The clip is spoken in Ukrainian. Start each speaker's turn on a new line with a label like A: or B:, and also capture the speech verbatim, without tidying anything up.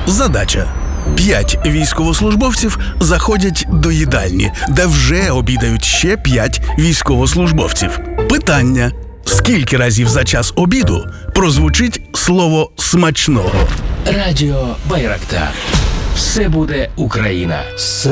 A: Задача. П'ять військовослужбовців заходять до їдальні, де вже обідають ще п'ять військовослужбовців. Питання. Скільки разів за час обіду прозвучить слово «смачного»?
B: Радіо Байрактар. Все буде Україна.